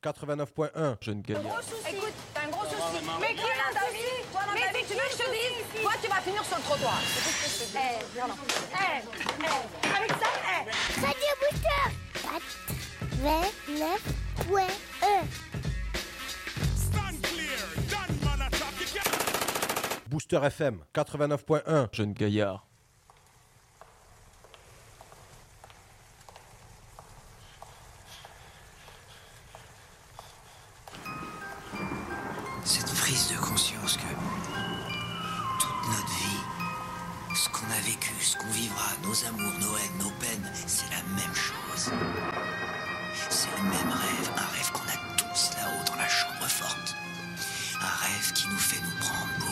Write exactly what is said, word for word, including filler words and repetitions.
quatre-vingt-neuf point un. Jeune gaillard. Écoute, t'as un gros souci. Mais quoi dans ta vie? Toi dans ta vie, tu veux que je te dise? Toi, tu vas finir sur le trottoir. Eh, viens là. Eh, eh, avec ça, eh. Radio Booster quatre-vingt-neuf point un. Booster F M quatre-vingt-neuf point un. Jeune gaillard. Cette prise de conscience que toute notre vie, ce qu'on a vécu, ce qu'on vivra, nos amours, nos haines, nos peines, c'est la même chose. C'est le même rêve, un rêve qu'on a tous là-haut dans la chambre forte. Un rêve qui nous fait nous prendre pour